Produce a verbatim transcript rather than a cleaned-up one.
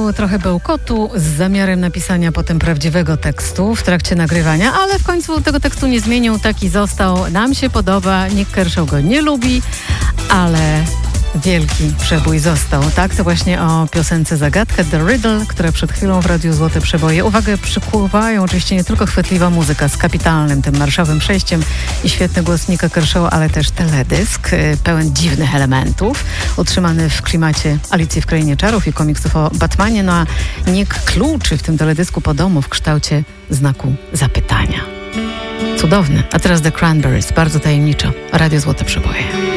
miał trochę bełkotu z zamiarem napisania potem prawdziwego tekstu w trakcie nagrywania, ale w końcu tego tekstu nie zmienił, taki został. Nam się podoba, Nick Kershaw go nie lubi, ale wielki przebój został. Tak, to właśnie o piosence Zagadka, The Riddle, która przed chwilą w Radiu Złote Przeboje. Uwagę przykuwają oczywiście nie tylko chwytliwa muzyka z kapitalnym tym marszowym przejściem i świetny głos Nicka Kershawa, ale też teledysk pełen dziwnych elementów, utrzymany w klimacie Alicji w Krainie Czarów i komiksów o Batmanie. No a Nick kluczy w tym teledysku po domu w kształcie znaku zapytania. Cudowny. A teraz The Cranberries, bardzo tajemniczo. Radio Złote Przeboje.